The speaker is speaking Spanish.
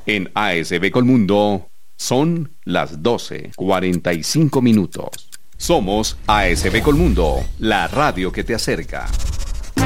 En ASB Colmundo son las 12:45 minutos. Somos ASB Colmundo, la radio que te acerca.